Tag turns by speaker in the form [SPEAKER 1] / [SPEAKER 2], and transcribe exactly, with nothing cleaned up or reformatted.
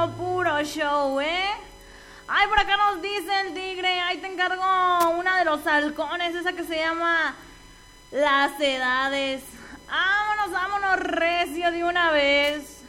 [SPEAKER 1] puro, puro show, ¿eh? Ay, por acá nos dice el tigre, ahí te encargo una de los halcones, esa que se llama Las Edades. Vámonos, vámonos recio de una vez.